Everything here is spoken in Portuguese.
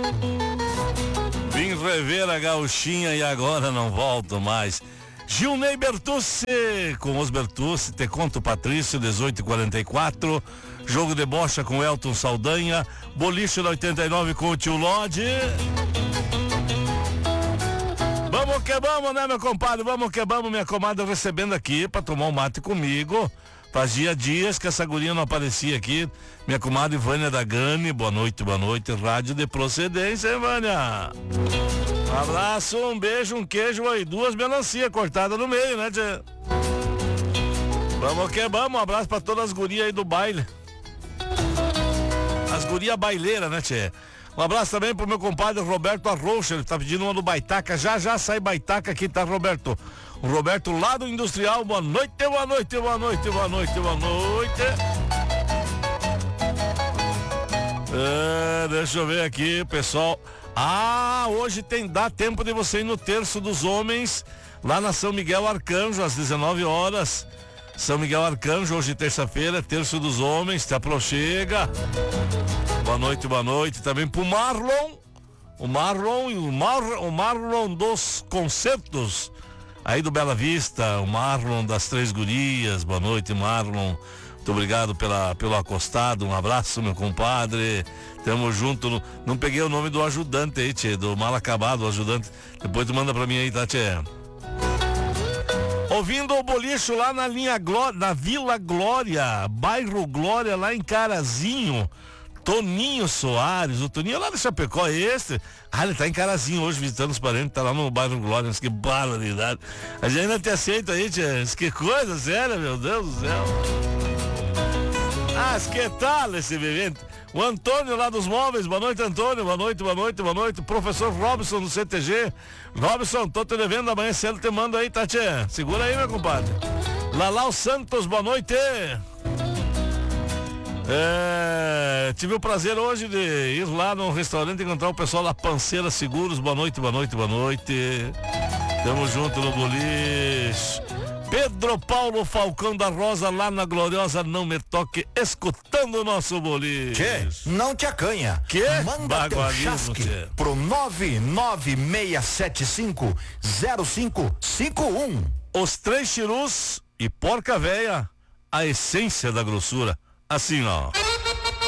Vim rever a gauchinha e agora não volto mais. Gilney Bertucci, com os Bertucci, Te Conto Patrício, 18h44. Jogo de bocha com Elton Saldanha. Boliche da 89 com o Tio Lodge. Vamos que vamos, né, meu compadre? Vamos que vamos, minha comadre recebendo aqui pra tomar um mate comigo. Fazia dias que essa guria não aparecia aqui. Minha comadre Vânia da Gani, boa noite, rádio de procedência, hein, Vânia? Um abraço, um beijo, um queijo aí, 2 melancia cortadas no meio, né, tchê? Vamos que vamos, um abraço pra todas as gurias aí do baile. As gurias baileiras, né, tchê? Um abraço também pro meu compadre Roberto Arrocha, ele tá pedindo uma do Baitaca, já sai Baitaca aqui, tá, Roberto? O Roberto lá do Industrial, boa noite. Deixa eu ver aqui, pessoal. Hoje dá tempo de você ir no Terço dos Homens, lá na São Miguel Arcanjo, às 19 horas. São Miguel Arcanjo, hoje terça-feira, Terço dos Homens, te aproxega. Boa noite. Também pro Marlon. O Marlon dos Concertos, aí do Bela Vista, o Marlon das Três Gurias. Boa noite, Marlon. Muito obrigado pelo acostado. Um abraço, meu compadre. Tamo junto. Não peguei o nome do ajudante aí, tchê, do mal acabado, o ajudante. Depois tu manda pra mim aí, tá, tchê? Ouvindo o bolicho lá na na Vila Glória, bairro Glória, lá em Carazinho. Toninho Soares, o Toninho lá de Chapecó, esse. Ele tá em Carazinho hoje visitando os parentes, tá lá no bairro Glória. Que barbaridade. A gente ainda te aceita aí, tia. Que coisa séria, meu Deus do céu. Que tal esse evento? O Antônio lá dos móveis, boa noite, Antônio, boa noite. Professor Robson do CTG. Robson, tô te devendo, amanhã cedo te mando aí, tá, tia? Segura aí, meu compadre. Lalau Santos, boa noite. Tive o prazer hoje de ir lá no restaurante e encontrar o pessoal da Panceira Seguros. Boa noite. Tamo junto no boliche. Pedro Paulo Falcão da Rosa, lá na Gloriosa Não Me Toque, escutando o nosso boliche. Tchê, não te acanha. Manda teu chasque pro 996750551. Os 3 chirus e porca véia, a essência da grossura. Assim, ó.